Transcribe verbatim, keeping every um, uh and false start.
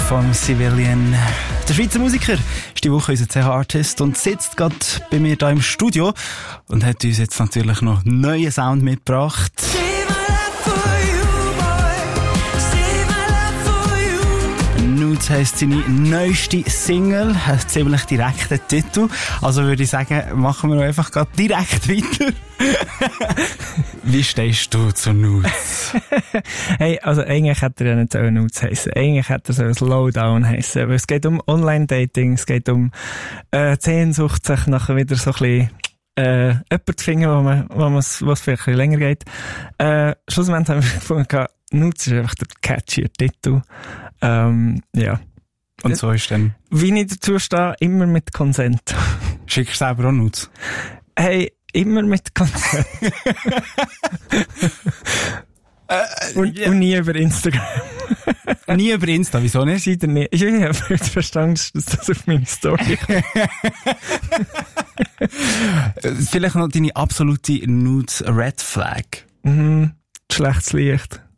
vom Civilian. Der Schweizer Musiker ist die Woche unser C H-Artist und sitzt gerade bei mir hier im Studio und hat uns jetzt natürlich noch einen neuen Sound mitgebracht. Nudes heisst seine neueste Single, hat ziemlich direkten Titel. Also würde ich sagen, machen wir einfach gerade direkt weiter. Wie stehst du zu Nudes? Hey, also eigentlich hätte er ja nicht so Nudes heissen. Eigentlich hätte er so ein Slowdown heissen. Aber es geht um Online-Dating, es geht um äh, die Sehnsucht, sich nachher wieder so ein bisschen äh, jemanden zu finden, wo man, wo man, wo es vielleicht ein bisschen länger geht. Äh, schlussendlich haben wir gefunden, Nudes ist einfach der catchier Titel. Ähm, ja. Und so ist dann? Wie ich dazu stehe, immer mit Consent. Schickst du selber auch Nudes? Hey, immer mit Consent. äh, und, ja. und nie über Instagram. Nie über Insta, wieso nicht? Seid ihr nicht? Ich habe jetzt verstanden, dass das auf meine Story kommt. Vielleicht noch deine absolute Nudes Red Flag. Mhm. Schlechtes Licht.